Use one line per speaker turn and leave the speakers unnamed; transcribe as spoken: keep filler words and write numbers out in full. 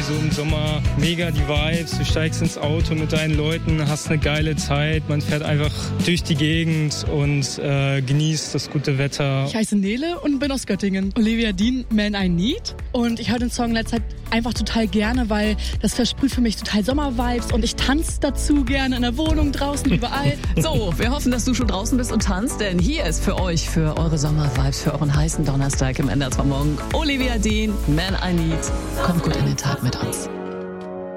so im Sommer mega die Vibes. Du steigst ins Auto mit deinen Leuten, hast eine geile Zeit. Man fährt einfach durch die Gegend und äh, genießt das gute Wetter.
Ich heiße Nele und bin aus Göttingen. Olivia Dean, Man I Need. Und ich höre den Song in letzter Zeit einfach total gerne, weil das versprüht für mich total Sommervibes und ich tanze dazu gerne in der Wohnung, draußen, überall.
So, wir hoffen, dass du schon draußen bist und tanzt, denn hier ist für euch, für eure Sommervibes, für euren heißen Donnerstag im N D R zwei Morgen Olivia Dean, Man I Need. Kommt gut in den Tag mit uns.